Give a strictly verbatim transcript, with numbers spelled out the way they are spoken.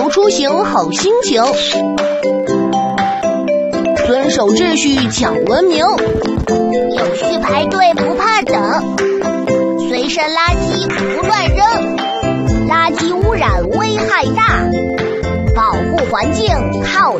交出行好心情，遵守秩序讲文明， 有序排队不怕等，随身垃圾不乱扔，垃圾污染危害大，保护环境靠